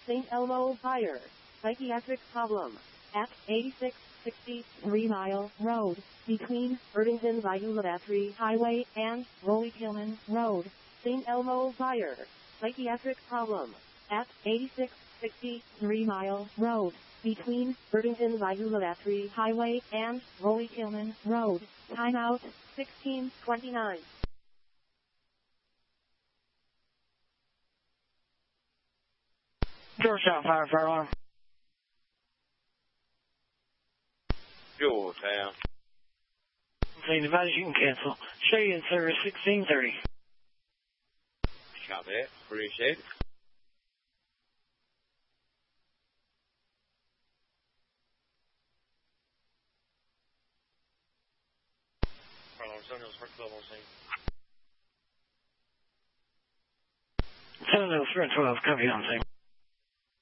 St. Elmo Fire. Psychiatric problem. At 8660 3 Mile Road, between Irvington Viola Battery Highway and Rolly-Kilman Road. St. Elmo Fire. Psychiatric problem. At 8660 3 Mile Road, between Irvington Viola Battery Highway and Rolly-Kilman Road. Timeout 1629. Georgetown fire alarm. Georgetown. Saying advise you can cancel. Show you in service 1630. Copy that. Appreciate it. Seven 12, copy on scene.